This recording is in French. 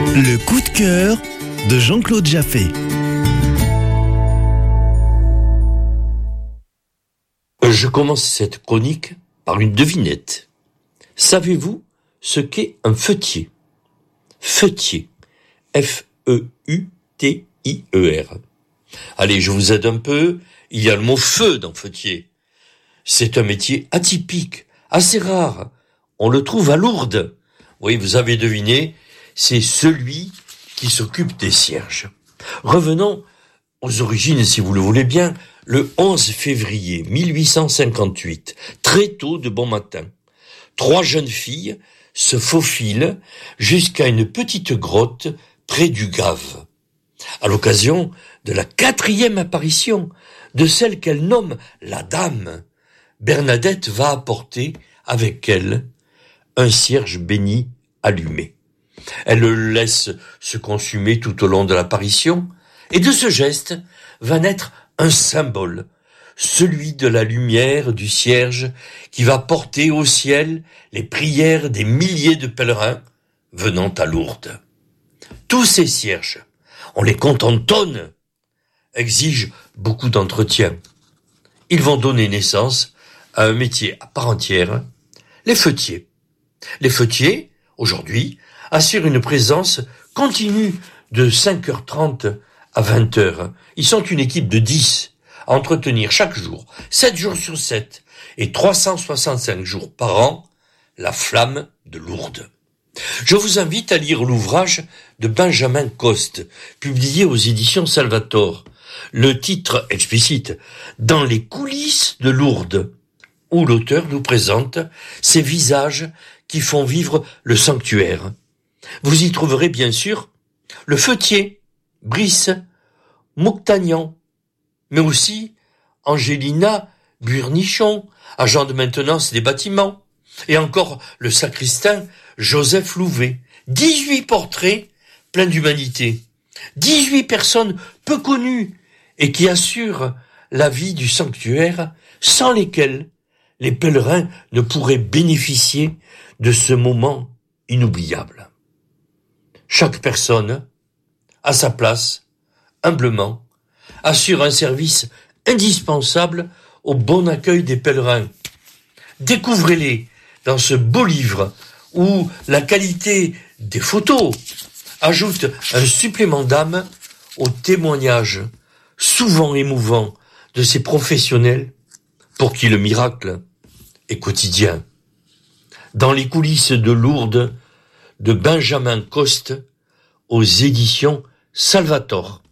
Le coup de cœur de Jean-Claude Jaffé. Je commence cette chronique par une devinette. Savez-vous ce qu'est un feutier ? Feutier. F-E-U-T-I-E-R. Allez, je vous aide un peu. Il y a le mot feu dans feutier. C'est un métier atypique, assez rare. On le trouve à Lourdes. Oui, vous avez deviné, c'est celui qui s'occupe des cierges. Revenons aux origines, si vous le voulez bien. Le 11 février 1858, très tôt de bon matin, 3 jeunes filles se faufilent jusqu'à une petite grotte près du Gave. À l'occasion de la 4e apparition de celle qu'elle nomme la Dame, Bernadette va apporter avec elle un cierge béni allumé. Elle le laisse se consumer tout au long de l'apparition, et de ce geste va naître un symbole, celui de la lumière du cierge qui va porter au ciel les prières des milliers de pèlerins venant à Lourdes. Tous ces cierges, on les compte en tonnes, exigent beaucoup d'entretien. Ils vont donner naissance à un métier à part entière, les feutiers. Les feutiers, aujourd'hui, assurent une présence continue de 5h30 à 20h. Ils sont une équipe de 10 à entretenir chaque jour, 7 jours sur 7 et 365 jours par an, la flamme de Lourdes. Je vous invite à lire l'ouvrage de Benjamin Coste, publié aux éditions Salvator. Le titre explicite « Dans les coulisses de Lourdes », où l'auteur nous présente ces visages qui font vivre le sanctuaire. Vous y trouverez bien sûr le feutier, Brice, Moctagnan, mais aussi Angelina Burnichon, agent de maintenance des bâtiments, et encore le sacristain Joseph Louvet. 18 portraits pleins d'humanité, 18 personnes peu connues et qui assurent la vie du sanctuaire, sans lesquelles les pèlerins ne pourraient bénéficier de ce moment inoubliable. Chaque personne, à sa place, humblement, assure un service indispensable au bon accueil des pèlerins. Découvrez-les dans ce beau livre où la qualité des photos ajoute un supplément d'âme aux témoignages souvent émouvants de ces professionnels pour qui le miracle est quotidien. Dans les coulisses de Lourdes, de Benjamin Coste, aux éditions Salvator.